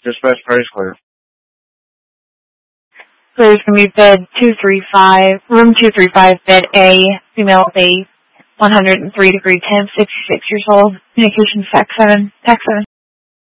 Dispatch party's clear. Clear is going to be bed 235, room 235, bed A, female A, 103 degree temp, 66 years old, communications fax 7, fax 7.